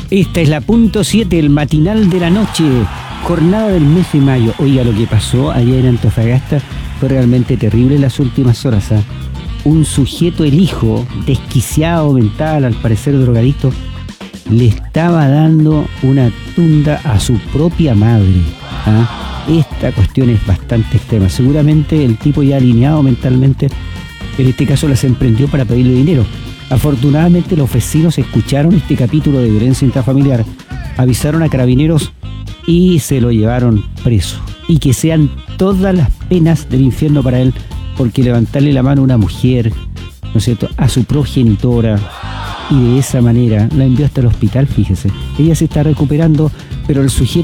Esta es la punto 7, el matinal de la noche, jornada del mes de mayo. Oiga, lo que pasó ayer en Antofagasta fue realmente terrible en las últimas horas. Un sujeto, el hijo, desquiciado mental, al parecer drogadicto, le estaba dando una tunda a su propia madre. Esta cuestión es bastante extrema. Seguramente el tipo, ya alineado mentalmente, en este caso las emprendió para pedirle dinero. Afortunadamente los vecinos escucharon este capítulo de violencia intrafamiliar, avisaron a carabineros y se lo llevaron preso. Y que sean todas las penas del infierno para él, porque levantarle la mano a una mujer, ¿no es cierto?, a su progenitora, y de esa manera la envió hasta el hospital, fíjese. Ella se está recuperando, pero el sujeto